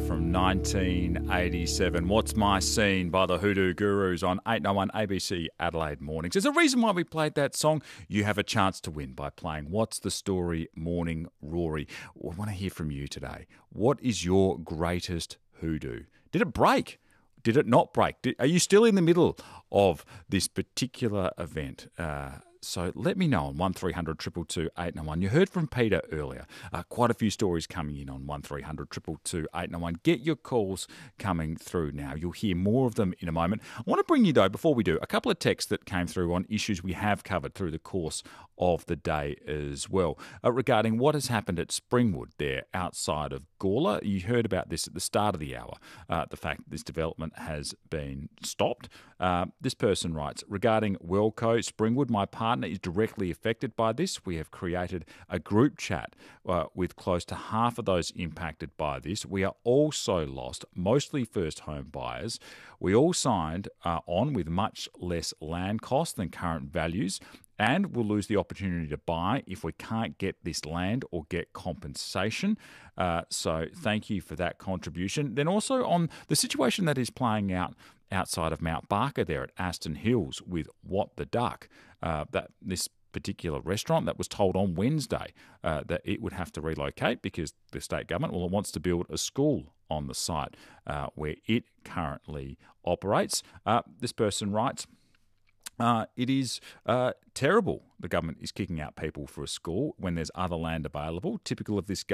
from 1987. What's My Scene by the Hoodoo Gurus on 891 ABC Adelaide Mornings. There's a reason why we played that song. You have a chance to win by playing What's the Story Morning Rory. I want to hear from you today. What is your greatest hoodoo? Did it break? Did it not break? Are you still in the middle of this particular event? So let me know on 1300 222 891. You heard from Peter earlier. Quite a few stories coming in on 1300 222 891. Get your calls coming through now. You'll hear more of them in a moment. I want to bring you, though, before we do, a couple of texts that came through on issues we have covered through the course of the day as well, regarding what has happened at Springwood there outside of Gawler. You heard about this at the start of the hour, the fact that this development has been stopped. This person writes, regarding Wellco Springwood, my partner is directly affected by this. We have created a group chat with close to half of those impacted by this. We are also lost, mostly first home buyers. We all signed on with much less land cost than current values, and we'll lose the opportunity to buy if we can't get this land or get compensation. So thank you for that contribution. Then also on the situation that is playing out outside of Mount Barker there at Aston Hills with What the Duck, that this particular restaurant that was told on Wednesday that it would have to relocate because the state government, well, it wants to build a school on the site where it currently operates. This person writes, it is terrible the government is kicking out people for a school when there's other land available. Typical of this government.